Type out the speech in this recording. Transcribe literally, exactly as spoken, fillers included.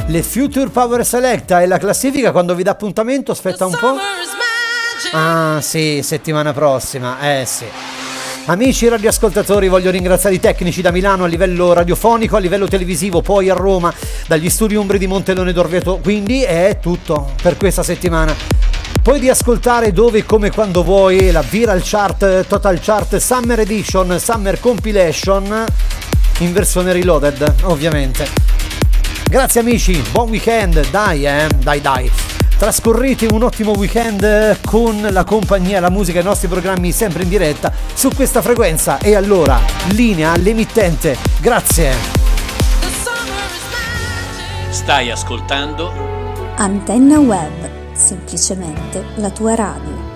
Le Future Power Selecta e la classifica quando vi dà appuntamento, aspetta un po'. Ah sì, settimana prossima, eh sì. Amici radioascoltatori, voglio ringraziare i tecnici da Milano a livello radiofonico, a livello televisivo, poi a Roma, dagli studi Umbri di Montelone d'Orvieto. Quindi è tutto per questa settimana. Puoi riascoltare dove, come, quando vuoi la Viral Chart, Total Chart, Summer Edition, Summer Compilation, in versione reloaded, ovviamente. Grazie amici, buon weekend, dai eh, dai dai. Trascorrete un ottimo weekend con la compagnia, la musica e i nostri programmi sempre in diretta su questa frequenza. E allora, linea all'emittente. Grazie. Stai ascoltando Antenna Web, semplicemente la tua radio.